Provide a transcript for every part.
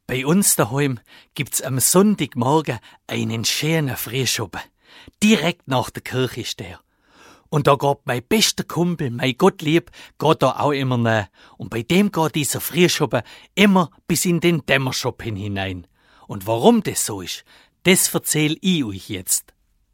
Bei uns daheim gibt's am Sonntagmorgen einen schönen Frühschoppen. Direkt nach der Kirche ist der. Und da geht mein bester Kumpel, mein Gottlieb, geht da auch immer nach. Und bei dem geht dieser Frühschoppen immer bis in den Dämmerschoppen hinein. Und warum das so ist, das erzähl ich euch jetzt.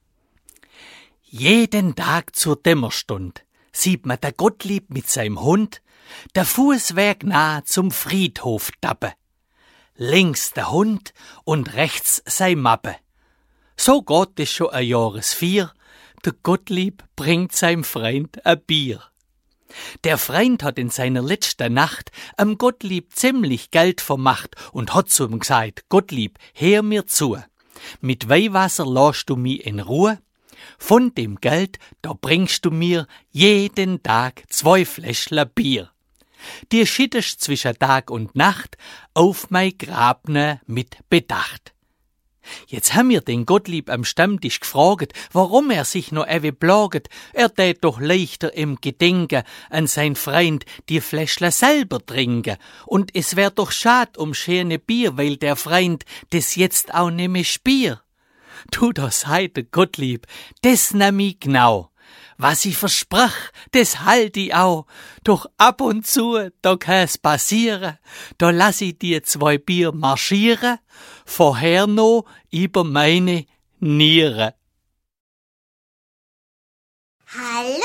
Jeden Tag zur Dämmerstund sieht man der Gottlieb mit seinem Hund der Fußweg nah zum Friedhof tappe. Links der Hund und rechts sei Mappe. So geht es schon ein Jahres 4. Der Gottlieb bringt seinem Freund ein Bier. Der Freund hat in seiner letzten Nacht am Gottlieb ziemlich Geld vermacht und hat zu ihm gesagt: Gottlieb, hör mir zu. Mit Weihwasser lässt du mich in Ruhe. Von dem Geld, da bringst du mir jeden Tag 2 Fläschler Bier. Die schüttest zwischen Tag und Nacht auf mein Grabne mit Bedacht. Jetzt haben wir den Gottlieb am Stammtisch gefragt, warum er sich noch plaget. Er tät doch leichter im Gedenken an sein Freund die Fläschler selber trinken. Und es wär doch schad schöne Bier, weil der Freund das jetzt auch nimmer spier. Du, das heite Gottlieb, das nahm ich genau. Was ich versprach, das halt ich auch. Doch ab und zu, da kann's passieren, da lass ich dir 2 Bier marschieren, vorher noch über meine Niere. Hallo